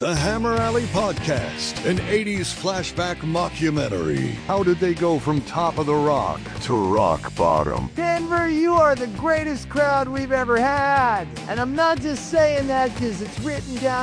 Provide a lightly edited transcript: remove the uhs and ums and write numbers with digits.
The Hammer Alley Podcast, an 80s flashback mockumentary. How did they go from top of the rock to rock bottom? Denver, you are the greatest crowd we've ever had. And I'm not just saying that because it's written down